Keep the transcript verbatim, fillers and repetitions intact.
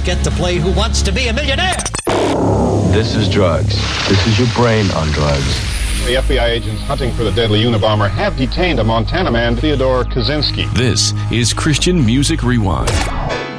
Let's get to play Who Wants to Be a Millionaire? This is drugs. This is your brain on drugs. The F B I agents hunting for the deadly Unabomber have detained a Montana man, Theodore Kaczynski. This is Christian Music Rewind.